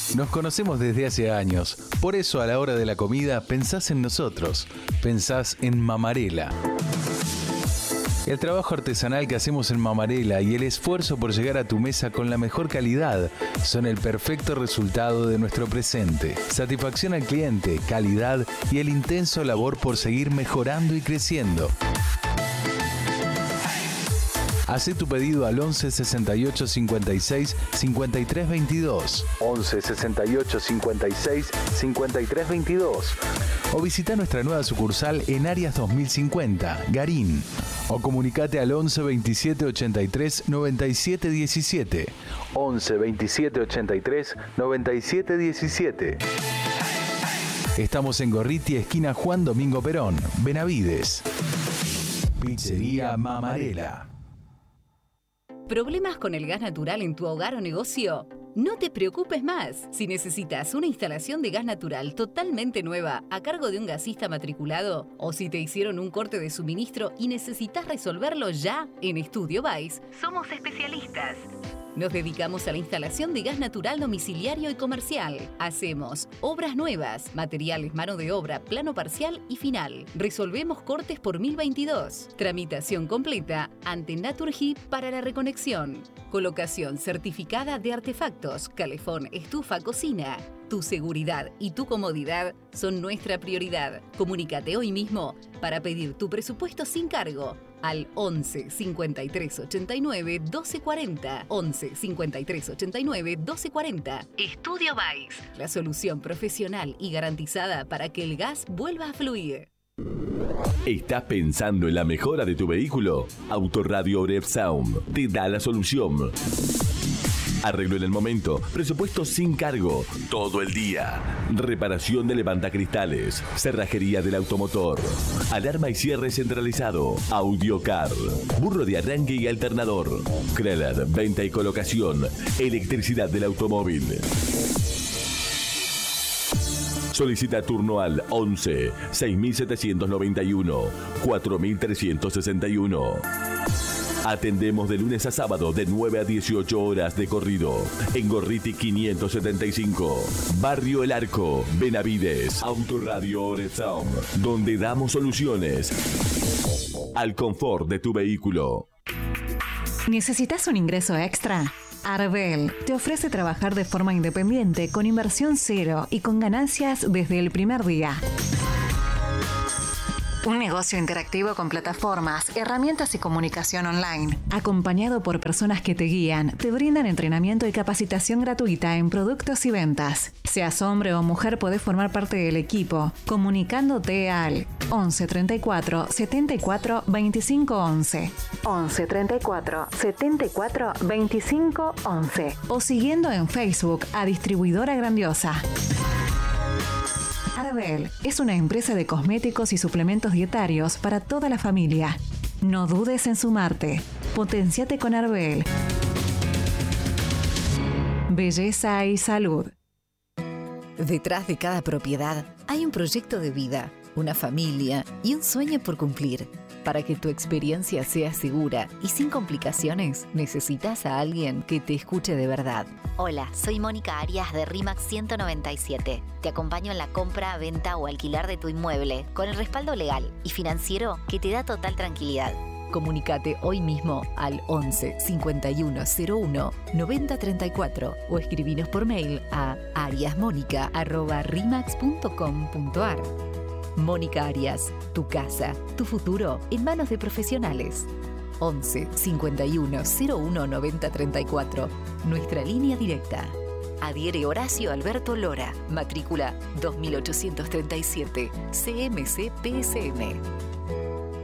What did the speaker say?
Nos conocemos desde hace años, por eso a la hora de la comida pensás en nosotros, pensás en Mamarela. El trabajo artesanal que hacemos en Mamarela y el esfuerzo por llegar a tu mesa con la mejor calidad son el perfecto resultado de nuestro presente. Satisfacción al cliente, calidad y el intenso labor por seguir mejorando y creciendo. Hacé tu pedido al 11 68 56 53 22. 11 68 56 53 22. O visita nuestra nueva sucursal en Arias 2050, Garín. O comunicate al 11 27 83 97 17. 11 27 83 97 17. Estamos en Gorriti, esquina Juan Domingo Perón, Benavides. Pizzería Mamarela. ¿Problemas con el gas natural en tu hogar o negocio? No te preocupes más. Si necesitas una instalación de gas natural totalmente nueva a cargo de un gasista matriculado o si te hicieron un corte de suministro y necesitas resolverlo ya, en Estudio Vice somos especialistas. Nos dedicamos a la instalación de gas natural domiciliario y comercial. Hacemos obras nuevas, materiales, mano de obra, plano parcial y final. Resolvemos cortes por 1022. Tramitación completa ante Naturgy para la reconexión. Colocación certificada de artefactos, calefón, estufa, cocina. Tu seguridad y tu comodidad son nuestra prioridad. Comunícate hoy mismo para pedir tu presupuesto sin cargo al 11 53 89 12 40. 11 53 89 12 40. Estudio Vice, la solución profesional y garantizada para que el gas vuelva a fluir. ¿Estás pensando en la mejora de tu vehículo? Autoradio Oref Sound te da la solución. Arreglo en el momento, presupuesto sin cargo, todo el día. Reparación de levantacristales, cerrajería del automotor, alarma y cierre centralizado, audiocar, burro de arranque y alternador, Kreller, venta y colocación, electricidad del automóvil. Solicita turno al 11 6791 4361. Atendemos de lunes a sábado de 9 a 18 horas de corrido. En Gorriti 575. Barrio El Arco, Benavides. Autoradio Oref Sound, donde damos soluciones al confort de tu vehículo. ¿Necesitas un ingreso extra? Arbel te ofrece trabajar de forma independiente con inversión cero y con ganancias desde el primer día. Un negocio interactivo con plataformas, herramientas y comunicación online, acompañado por personas que te guían, te brindan entrenamiento y capacitación gratuita en productos y ventas. Seas hombre o mujer, podés formar parte del equipo, comunicándote al 11 34 74 25 11. 11 34 74 25 11. O siguiendo en Facebook a Distribuidora Grandiosa. Arbel es una empresa de cosméticos y suplementos dietarios para toda la familia. No dudes en sumarte. Potenciate con Arbel. Belleza y salud. Detrás de cada propiedad hay un proyecto de vida, una familia y un sueño por cumplir. Para que tu experiencia sea segura y sin complicaciones, necesitas a alguien que te escuche de verdad. Hola, soy Mónica Arias de RIMAX 197. Te acompaño en la compra, venta o alquiler de tu inmueble con el respaldo legal y financiero que te da total tranquilidad. Comunicate hoy mismo al 11 5101 9034 o escribinos por mail a ariasmonica@rimax.com.ar. Mónica Arias, tu casa, tu futuro en manos de profesionales. 11 5101 9034, nuestra línea directa. Adhiere Horacio Alberto Lora, matrícula 2837, CMC PSM.